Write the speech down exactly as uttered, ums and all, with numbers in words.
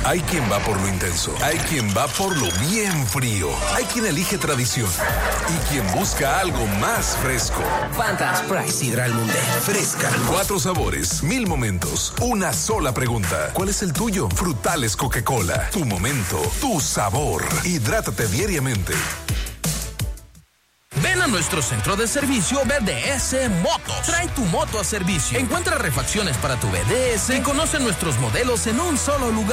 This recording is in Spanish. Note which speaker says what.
Speaker 1: Hay quien va por lo intenso, hay quien va por lo bien frío, hay quien elige tradición y quien busca algo más fresco.
Speaker 2: Fanta Sprite Sidra al Mundet. Fresca.
Speaker 1: Cuatro sabores, mil momentos, una sola pregunta. ¿Cuál es el tuyo? Frutales Coca-Cola. Tu momento, tu sabor. Hidrátate diariamente.
Speaker 3: Ven a nuestro centro de servicio B D S Motos. Trae tu moto a servicio. Encuentra refacciones para tu B D S y conoce nuestros modelos en un solo lugar.